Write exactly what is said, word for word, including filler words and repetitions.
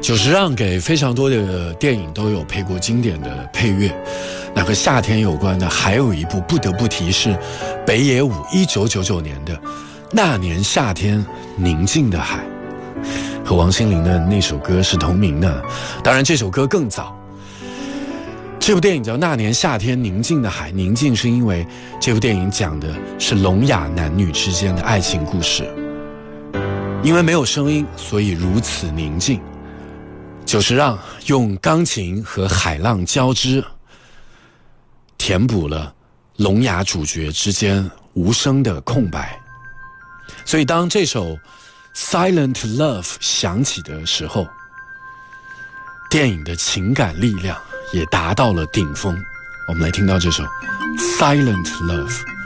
久石让给非常多的电影都有配过经典的配乐，那和夏天有关的还有一部不得不提是北野武一九九九年的《那年夏天宁静的海》，和王心凌的那首歌是同名的，当然这首歌更早。这部电影叫《那年夏天宁静的海》，宁静是因为这部电影讲的是聋哑男女之间的爱情故事，因为没有声音，所以如此宁静。久石让用钢琴和海浪交织，填补了聋哑主角之间无声的空白。所以当这首 Silent Love 响起的时候，电影的情感力量也达到了顶峰。我们来听到这首 Silent Love。